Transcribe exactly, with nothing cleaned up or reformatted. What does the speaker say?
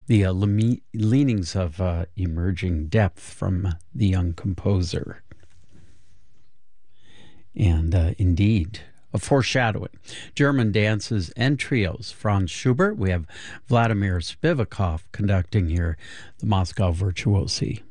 the uh, leme- leanings of uh, emerging depth from the young composer. And uh, indeed, a foreshadowing. German dances and trios. Franz Schubert. We have Vladimir Spivakov conducting here the Moscow Virtuosi.